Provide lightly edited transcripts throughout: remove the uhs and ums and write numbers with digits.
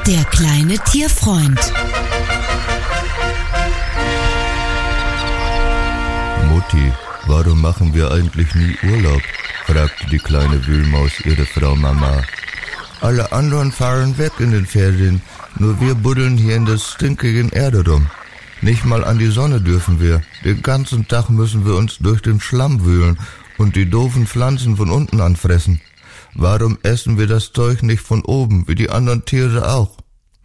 Der kleine Tierfreund. Mutti, warum machen wir eigentlich nie Urlaub? Fragte die kleine Wühlmaus ihre Frau Mama. Alle anderen fahren weg in den Ferien, nur wir buddeln hier in der stinkigen Erde rum. Nicht mal an die Sonne dürfen wir. Den ganzen Tag müssen wir uns durch den Schlamm wühlen und die doofen Pflanzen von unten anfressen. Warum essen wir das Zeug nicht von oben, wie die anderen Tiere auch?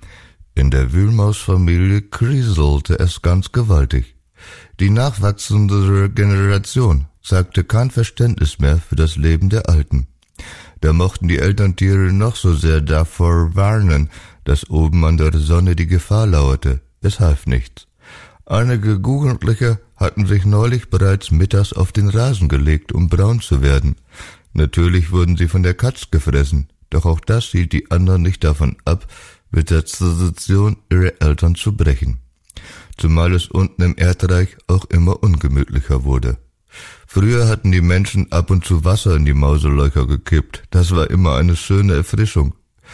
In der Wühlmausfamilie kriselte es ganz gewaltig. Die nachwachsende Generation zeigte kein Verständnis mehr für das Leben der Alten. Da mochten die Elterntiere noch so sehr davor warnen, dass oben an der Sonne die Gefahr lauerte. Es half nichts. Einige Jugendliche hatten sich neulich bereits mittags auf den Rasen gelegt, um braun zu werden. Natürlich wurden sie von der Katz gefressen, doch auch das hielt die anderen nicht davon ab, mit der Tradition ihrer Eltern zu brechen. Zumal es unten im Erdreich auch immer ungemütlicher wurde. Früher hatten die Menschen ab und zu Wasser in die Mauselöcher gekippt, das war immer eine schöne Erfrischung.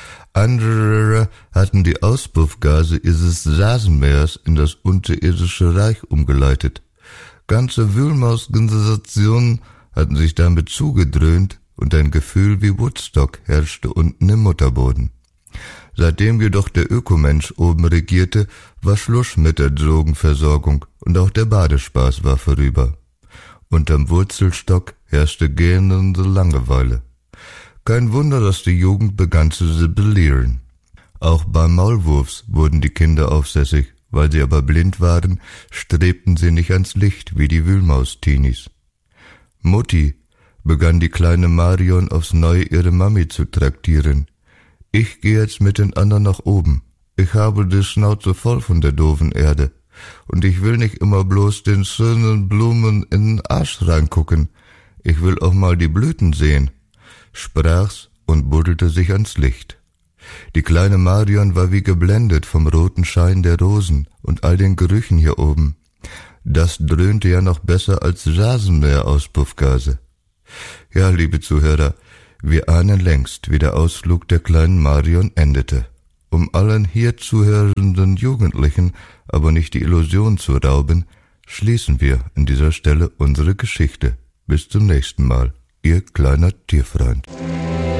Andere hatten die Auspuffgase ihres Rasenmähers in das unterirdische Reich umgeleitet. Ganze Wühlmausgenerationen hatten sich damit zugedröhnt und ein Gefühl wie Woodstock herrschte unten im Mutterboden. Seitdem jedoch der Ökomensch oben regierte, war Schluss mit der Drogenversorgung und auch der Badespaß war vorüber. Unterm Wurzelstock herrschte gähnende Langeweile. Kein Wunder, dass die Jugend begann zu sibylieren. Auch beim Maulwurfs wurden die Kinder aufsässig, weil sie aber blind waren, strebten sie nicht ans Licht wie die Wühlmaus-Teenies. Mutti, begann die kleine Marion aufs Neue ihre Mami zu traktieren. Ich gehe jetzt mit den anderen nach oben. Ich habe die Schnauze voll von der doofen Erde. Und ich will nicht immer bloß den schönen Blumen in den Arsch reingucken. Ich will auch mal die Blüten sehen, sprach's und buddelte sich ans Licht. Die kleine Marion war wie geblendet vom roten Schein der Rosen und all den Gerüchen hier oben. Das dröhnte ja noch besser als Rasenmäherauspuffgase. Ja, liebe Zuhörer, wir ahnen längst, wie der Ausflug der kleinen Marion endete. Um allen hier zuhörenden Jugendlichen aber nicht die Illusion zu rauben, schließen wir an dieser Stelle unsere Geschichte. Bis zum nächsten Mal, Ihr kleiner Tierfreund.